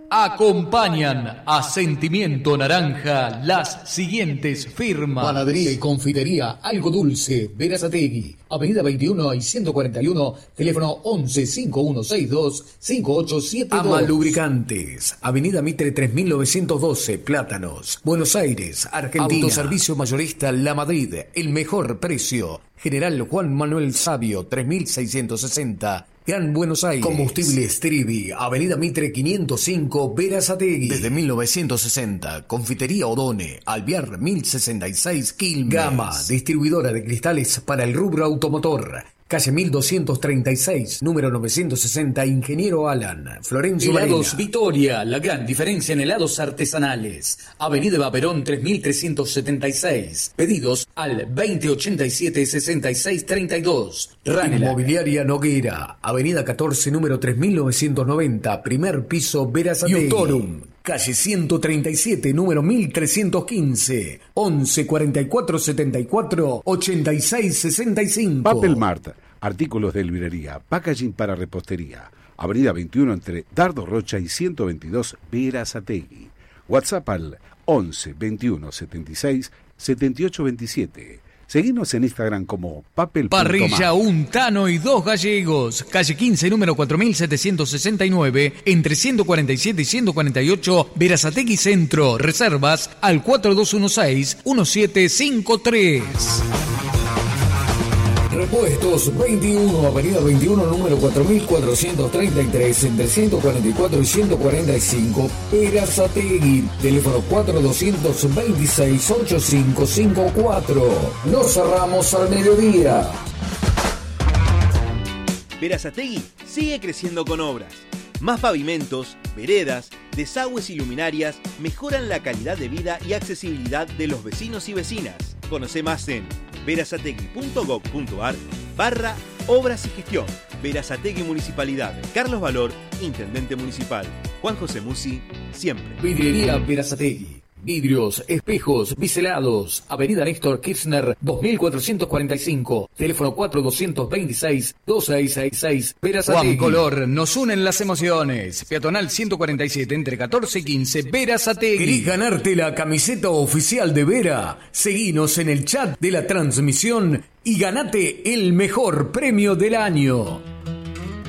Acompañan a Sentimiento Naranja las siguientes firmas: Panadería y confitería Algo Dulce, Berazategui, Avenida 21 y 141, teléfono 11 5162 5872. Ama Lubricantes, Avenida Mitre 3912, Plátanos, Buenos Aires, Argentina. Autoservicio mayorista La Madrid, el mejor precio. General Juan Manuel Sabio 3660, Gran Buenos Aires. Combustible Stribi, Avenida Mitre 505, Berazategui. Desde 1960, Confitería Odone, Alvear 1066, Quilmes. Gama, distribuidora de cristales para el rubro automotor. Calle 1236, número 960, Ingeniero Alan, Florencio Helados Varela. Vitoria, la gran diferencia en helados artesanales. Avenida Vaperón 3376. Pedidos al 2087-6632. Inmobiliaria Noguera, Avenida 14, número 3990, primer piso, Berazategui. Utorum, calle 137, número 1315, 11 44 74 86 65. Papel Mart, artículos de librería, packaging para repostería. Avenida 21 entre Dardo Rocha y 122, Berazategui. WhatsApp al 11 21 76 78 27. Seguinos en Instagram como Papel. Parrilla Un Tano y Dos Gallegos, calle 15, número 4769, entre 147 y 148, Berazategui Centro. Reservas al 4216-1753. Repuestos 21, Avenida 21, número 4433, entre 144 y 145, Berazategui. Teléfono 4226-8554. Nos cerramos al mediodía. Berazategui sigue creciendo con obras. Más pavimentos, veredas, desagües y luminarias mejoran la calidad de vida y accesibilidad de los vecinos y vecinas. Conoce más en berazategui.gov.ar/obras y gestión. Berazategui Municipalidad. Carlos Valor, Intendente Municipal. Juan José Musi, siempre. Vidriería Berazategui. Vidrios, espejos, biselados. Avenida Néstor Kirchner 2445. Teléfono 4226-2666. Berazategui. Juan Color, nos unen las emociones. Peatonal 147 entre 14 y 15, Berazategui. ¿Querés ganarte la camiseta oficial de Vera? Seguinos en el chat de la transmisión y ganate el mejor premio del año.